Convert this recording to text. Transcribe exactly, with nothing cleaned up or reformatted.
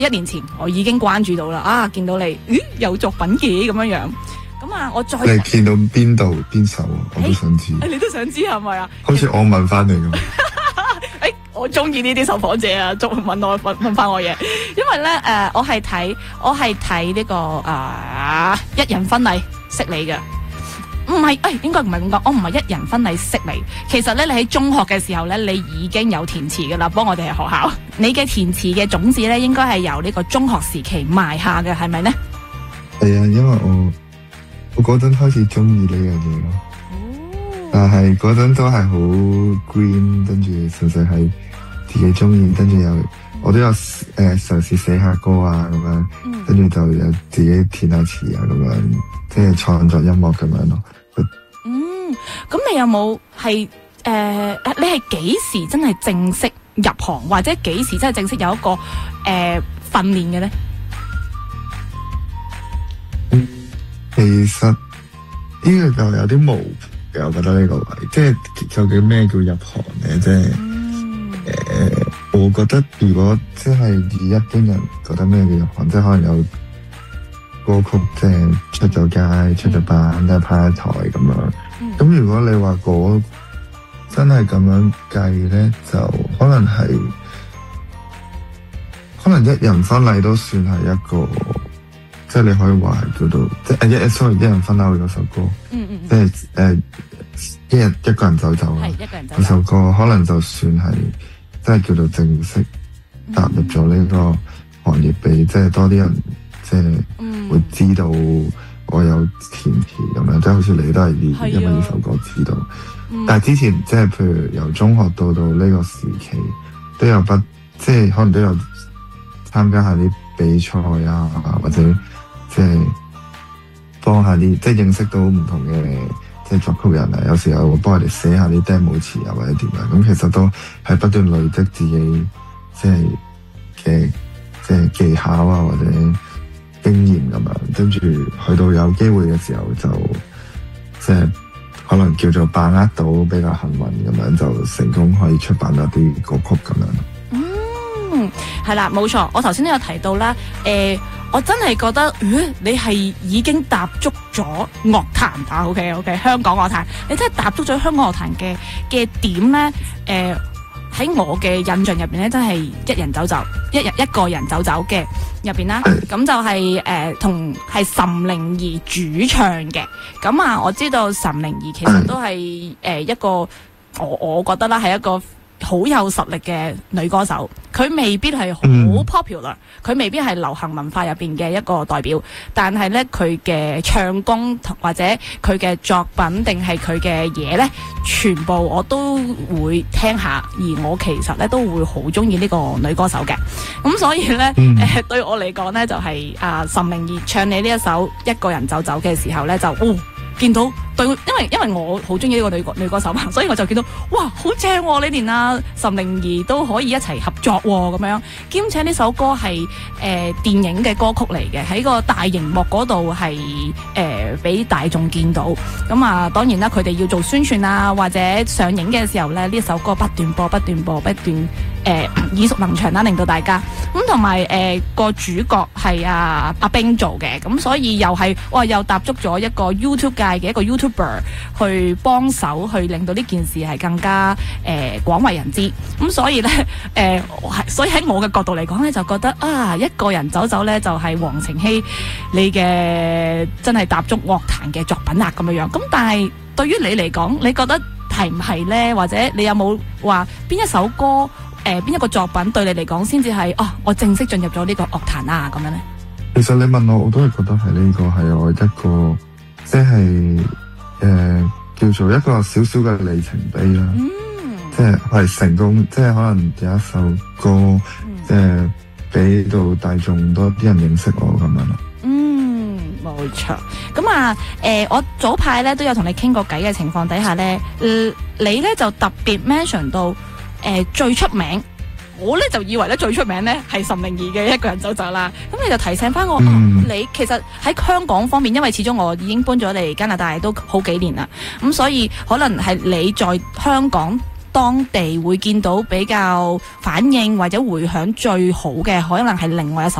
一年前我已經關注到啦，啊見到你，咦有作品嘅咁樣樣，咁啊我再你見到邊度邊首啊？我都想知。 誒你都想知係咪啊？ 好似我問翻你咁。 誒我中意呢啲受訪者啊，捉問我問問翻我嘢，因為咧誒、呃、我係睇我係睇呢個啊、呃、一人婚禮識你嘅。唔係，誒、哎、應該唔係咁講，我唔係一人婚禮識你。其實咧，你喺中學嘅時候咧，你已經有填詞噶啦，幫我哋喺學校。你嘅填詞嘅種子咧，應該係由呢個中學時期埋下嘅，係咪呢？ 係啊，因為我我嗰陣開始中意呢樣嘢咯。哦。但係嗰陣都係好 green， 跟住純粹係自己中意，跟住又我都有誒嘗試寫下歌啊咁樣，跟住就有自己填下詞啊咁樣，即係創作音樂咁樣咯。 嗯，咁你有冇係誒？你係幾時真係正式入行，或者幾時真係正式有一個誒訓練嘅咧？ 其實呢個就有啲模糊嘅，我覺得呢個位，即係究竟咩叫入行咧？即係誒、嗯呃，我覺得如果即係以一般人覺得咩叫入行，即係可能有歌曲即係出咗街、出咗版，即係派一台咁樣。咁、嗯、如果你話嗰真係咁樣計咧，就可能係可能一人婚禮都算係一個，即係你可以話係叫做即係一 sorry 一人婚禮嗰首歌，嗯嗯即係誒、呃、一人一個人走走啊，嗰首歌可能就算係即係叫做正式踏入咗呢個行業，俾即係多啲人即係會知道。我有填詞咁樣，即係好似你都係因為呢首歌知道。嗯、但係之前即係譬如由中學到到呢個時期，都有不即係可能都有參加下啲比賽啊，或者即係幫下啲即係認識到唔同嘅即係作曲人啊。有時候會幫佢哋寫下啲 demo 詞啊，或者點樣。咁其實都係不斷累積自己即係嘅即係技巧啊，或者經驗咁樣，跟住去到有機會嘅時候就即係可能叫做把握到比較幸運咁樣，就成功可以出版咗啲歌曲咁樣。 嗯，係啦，冇錯，我頭先都有提到啦，誒、呃，我真係覺得，呃、你係已經踏足咗樂壇啊 ，OK OK， 香港樂壇，你真係踏足咗香港樂壇嘅嘅點咧，誒、呃。喺我嘅印象入邊咧，真係一人走走，一人一個人走走嘅入邊啦。咁就係誒同係岑寧兒主唱嘅。咁啊，我知道岑寧兒其實都係誒、呃、一個我我覺得啦，係一個好有實力嘅女歌手。佢未必係好 popular，佢未必係流行文化入邊嘅一個代表，但係咧佢嘅唱功或者佢嘅作品定係佢嘅嘢咧，全部我都會聽下，而我其實咧都會好中意呢個女歌手嘅。咁所以咧，誒、嗯呃、對我嚟講咧，就係啊岑寧兒唱你呢一首一個人走走嘅時候咧，就哦見到對，因為因為我好中意呢個女女歌手嘛，所以我就見到哇好正喎！你連啊岑寧兒都可以一齊合作喎，咁樣，兼且呢首歌係誒、呃、電影嘅歌曲嚟嘅，喺個大熒幕嗰度係誒俾大眾見到。咁啊當然啦，佢哋要做宣傳啊或者上映嘅時候咧，呢首歌不斷播不斷播不斷誒耳熟能詳啦，令到大家咁，同埋誒個主角係阿阿冰做嘅，咁所以又係哇又踏足咗一個 YouTube 界嘅一個 YouTuber 去幫手去令到呢件事係更加誒廣為人知。咁所以咧誒、呃，所以喺我嘅角度嚟講咧，就覺得啊一個人走走咧就係、是、黃晴晞你嘅真係踏足樂壇嘅作品啊咁樣樣。咁但係對於你嚟講，你覺得係唔係咧？或者你有冇話邊一首歌？誒、呃，邊一個作品對你嚟講先至係哦？我正式進入咗呢個樂壇啊，咁樣咧。 其實你問我，我都係覺得係呢個係我一個，即係誒叫做一個小小嘅里程碑啦。嗯，即係係成功，即係可能有一首歌，嗯、即係俾到大眾多啲人認識我咁樣咯。嗯， 冇錯。咁啊，誒、呃，我早排咧都有同你傾過偈嘅情況底下咧，呃、你咧就特別 mention 到。誒、呃，最出名，我咧就以為咧最出名咧係岑寧兒嘅一個人走走啦。咁你就提醒翻我、嗯哦，你其實喺香港方面，因為始終我已經搬咗嚟加拿大都好幾年啦，咁所以可能係你在香港當地會見到比較反應或者迴響最好嘅，可能係另外一首